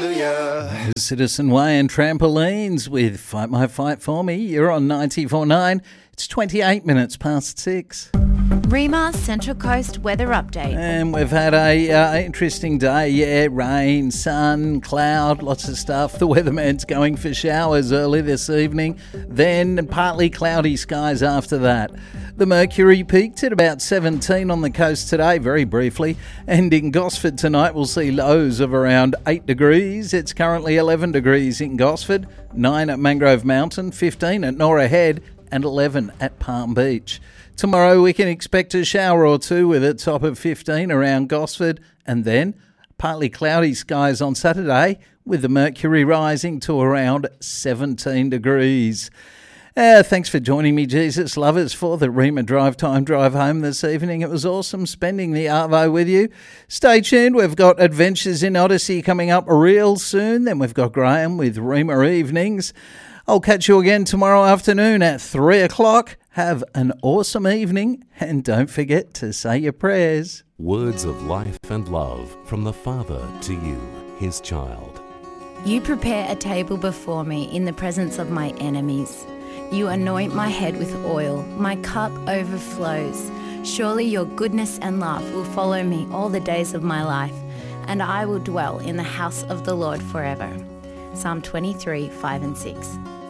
hallelujah. Citizen Way and Trampolines with Fight My Fight For Me. You're on 94.9. It's 28 minutes past 6. Rima Central Coast weather update. And we've had a interesting day. Yeah, rain, sun, cloud, lots of stuff. The weatherman's going for showers early this evening. Then partly cloudy skies after that. The mercury peaked at about 17 on the coast today, very briefly. And in Gosford tonight, we'll see lows of around 8 degrees. It's currently 11 degrees in Gosford, 9 at Mangrove Mountain, 15 at Norah Head, and 11 at Palm Beach. Tomorrow we can expect a shower or two with a top of 15 around Gosford, and then partly cloudy skies on Saturday with the mercury rising to around 17 degrees. Thanks for joining me, Jesus Lovers, for the Rima Drive Time Drive Home this evening. It was awesome spending the Arvo with you. Stay tuned. We've got Adventures in Odyssey coming up real soon. Then we've got Graham with Rima Evenings. I'll catch you again tomorrow afternoon at 3 o'clock. Have an awesome evening and don't forget to say your prayers. Words of life and love from the Father to you, his child. You prepare a table before me in the presence of my enemies. You anoint my head with oil. My cup overflows. Surely your goodness and love will follow me all the days of my life, and I will dwell in the house of the Lord forever. Psalm 23, 5 and 6.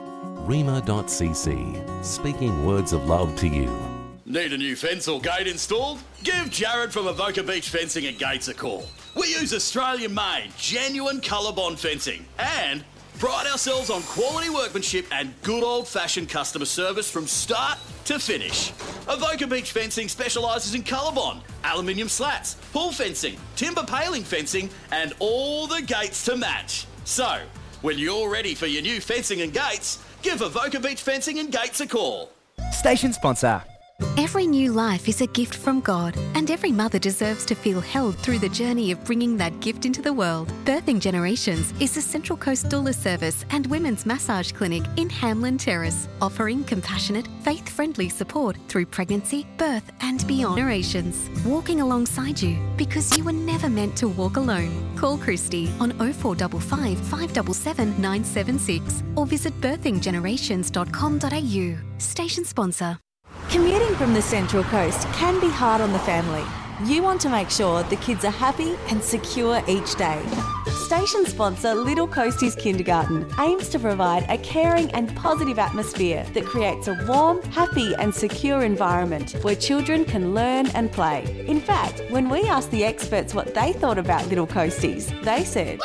Rima.cc, speaking words of love to you. Need a new fence or gate installed? Give Jared from Avoca Beach Fencing and Gates a call. We use Australian-made, genuine ColourBond fencing and pride ourselves on quality workmanship and good old-fashioned customer service from start to finish. Avoca Beach Fencing specialises in ColourBond, aluminium slats, pull fencing, timber paling fencing and all the gates to match. So, when you're ready for your new fencing and gates, give Avoca Beach Fencing and Gates a call. Station sponsor. Every new life is a gift from God, and every mother deserves to feel held through the journey of bringing that gift into the world. Birthing Generations is a Central Coast doula service and women's massage clinic in Hamlin Terrace, offering compassionate, faith-friendly support through pregnancy, birth and beyond. Generations, walking alongside you because you were never meant to walk alone. Call Christy on 0455 577 976 or visit birthinggenerations.com.au. Station sponsor. Commuting from the Central Coast can be hard on the family. You want to make sure the kids are happy and secure each day. Station sponsor Little Coasties Kindergarten aims to provide a caring and positive atmosphere that creates a warm, happy and secure environment where children can learn and play. In fact, when we asked the experts what they thought about Little Coasties, they said,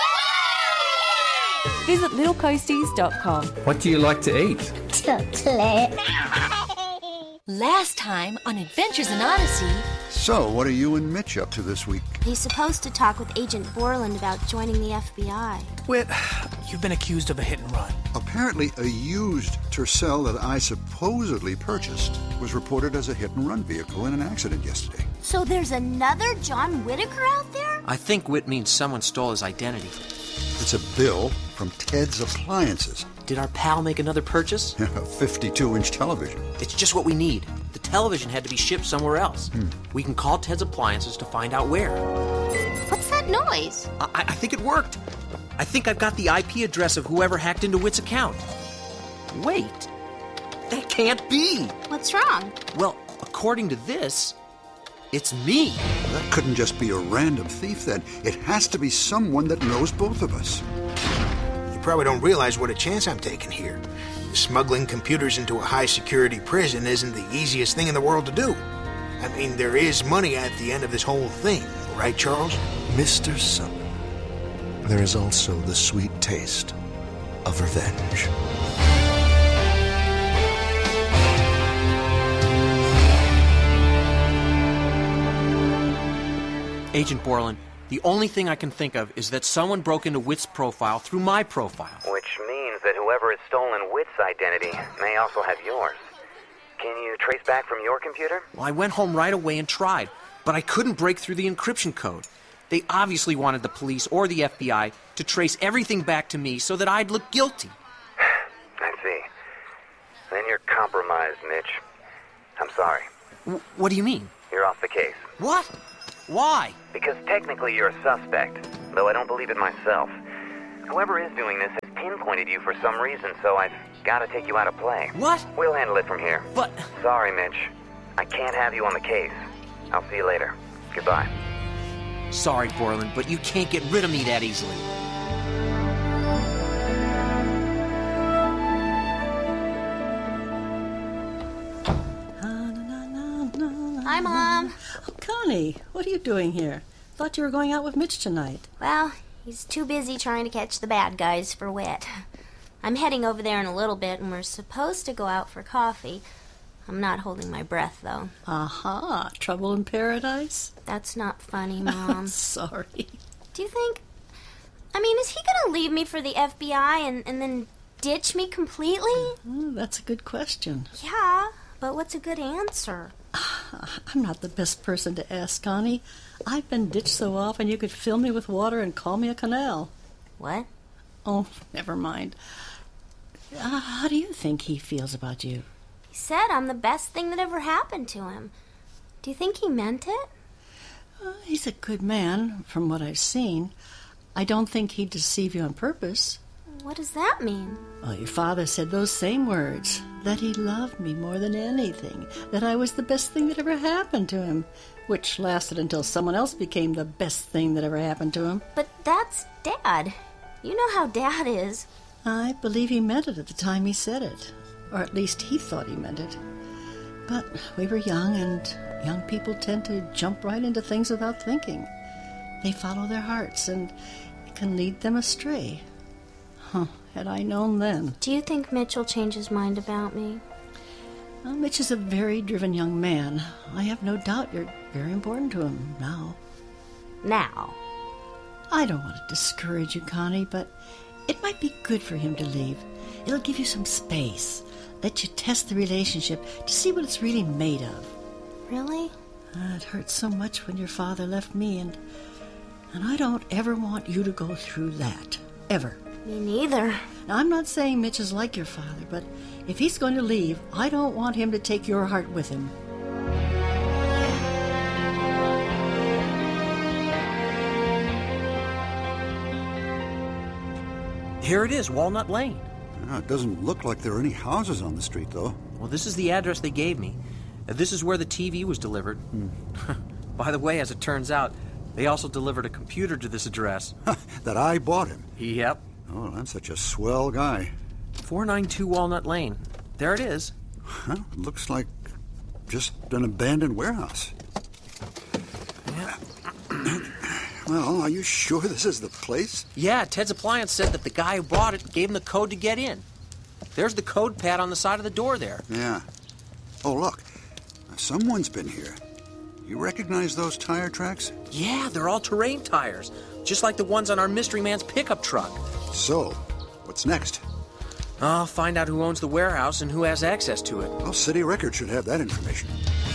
visit littlecoasties.com. What do you like to eat? Chocolate. Last time on Adventures in Odyssey. So, what are you and Mitch up to this week? He's supposed to talk with Agent Borland about joining the FBI. Whit, you've been accused of a hit and run. Apparently, a used Tercel that I supposedly purchased was reported as a hit and run vehicle in an accident yesterday. So there's another John Whitaker out there? I think Whit means someone stole his identity. It's a bill from Ted's Appliances. Did our pal make another purchase? A 52-inch television. It's just what we need. The television had to be shipped somewhere else. We can call Ted's Appliances to find out where. What's that noise? I think it worked. I think I've got the IP address of whoever hacked into Whit's account. Wait, that can't be. What's wrong? Well, according to this, it's me. That couldn't just be a random thief then. It has to be someone that knows both of us. You probably don't realize what a chance I'm taking here. Smuggling computers into a high-security prison isn't the easiest thing in the world to do. I mean, there is money at the end of this whole thing, right, Charles? Mr. Sutton, there is also the sweet taste of revenge. Agent Borland, the only thing I can think of is that someone broke into Whit's profile through my profile. Which means that whoever has stolen Whit's identity may also have yours. Can you trace back from your computer? Well, I went home right away and tried, but I couldn't break through the encryption code. They obviously wanted the police or the FBI to trace everything back to me so that I'd look guilty. I see. Then you're compromised, Mitch. I'm sorry. What do you mean? You're off the case. What? Why? Because technically you're a suspect, though I don't believe it myself. Whoever is doing this has pinpointed you for some reason, so I've got to take you out of play. What? We'll handle it from here. But... Sorry, Mitch. I can't have you on the case. I'll see you later. Goodbye. Sorry, Borland, but you can't get rid of me that easily. Hi, Mom. Oh, Connie, what are you doing here? Thought you were going out with Mitch tonight. Well, he's too busy trying to catch the bad guys for wit. I'm heading over there in a little bit, and we're supposed to go out for coffee. I'm not holding my breath, though. Aha, trouble in paradise? That's not funny, Mom. Sorry. Do you think... is he going to leave me for the FBI and then ditch me completely? Oh, that's a good question. Yeah, but what's a good answer? I'm not the best person to ask, Connie. I've been ditched so often you could fill me with water and call me a canal. What? Oh, never mind. How do you think he feels about you? He said I'm the best thing that ever happened to him. Do you think he meant it? He's a good man, from what I've seen. I don't think he'd deceive you on purpose. What does that mean? Well, your father said those same words, that he loved me more than anything, that I was the best thing that ever happened to him, which lasted until someone else became the best thing that ever happened to him. But that's Dad. You know how Dad is. I believe he meant it at the time he said it, or at least he thought he meant it. But we were young, and young people tend to jump right into things without thinking. They follow their hearts, and it can lead them astray. Had I known then. Do you think Mitch will change his mind about me? Well, Mitch is a very driven young man. I have no doubt you're very important to him now. Now? I don't want to discourage you, Connie, but it might be good for him to leave. It'll give you some space, let you test the relationship to see what it's really made of. Really? It hurt so much when your father left me, and I don't ever want you to go through that. Ever. Me neither. Now, I'm not saying Mitch is like your father, but if he's going to leave, I don't want him to take your heart with him. Here it is, Walnut Lane. It doesn't look like there are any houses on the street, though. Well, this is the address they gave me. This is where the TV was delivered. By the way, as it turns out, they also delivered a computer to this address. That I bought him? Yep. Oh, I'm such a swell guy. 492 Walnut Lane. There it is. Huh? Looks like just an abandoned warehouse. Yeah. Well, are you sure this is the place? Yeah, Ted's Appliance said that the guy who bought it gave him the code to get in. There's the code pad on the side of the door there. Yeah. Oh, look. Someone's been here. You recognize those tire tracks? Yeah, they're all-terrain tires, just like the ones on our mystery man's pickup truck. So, what's next? I'll find out who owns the warehouse and who has access to it. Well, City Records should have that information.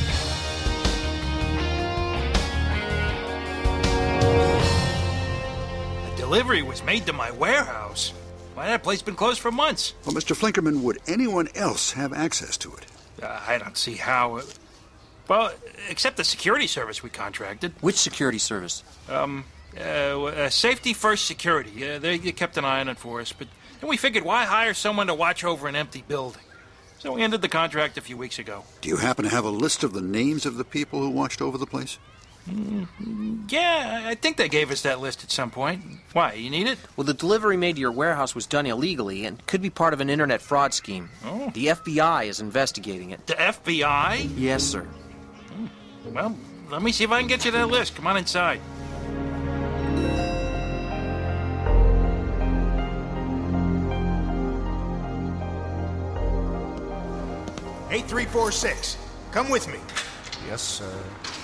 A delivery was made to my warehouse. Why, that place been closed for months. Well, Mr. Flinkerman, would anyone else have access to it? I don't see how. Well, except the security service we contracted. Which security service? Safety First Security. They kept an eye on it for us, but then we figured, why hire someone to watch over an empty building? So we ended the contract a few weeks ago. Do you happen to have a list of the names of the people who watched over the place? Yeah, I think they gave us that list at some point. Why, you need it? Well, the delivery made to your warehouse was done illegally and could be part of an internet fraud scheme. Oh. The FBI is investigating it. The FBI? Yes, sir. Well, let me see if I can get you that list. Come on inside. A346. Come with me. Yes, sir.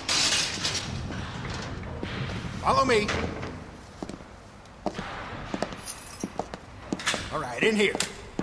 Follow me. All right, in here.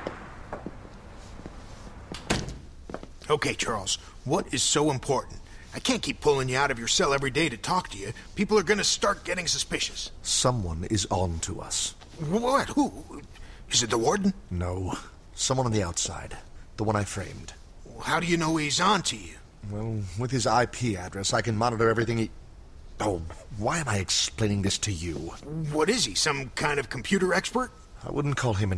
Okay, Charles, what is so important? I can't keep pulling you out of your cell every day to talk to you. People are going to start getting suspicious. Someone is on to us. What? Who? Is it the warden? No. Someone on the outside. The one I framed. How do you know he's on to you? Well, with his IP address, I can monitor everything he... Oh, why am I explaining this to you? What is he, some kind of computer expert? I wouldn't call him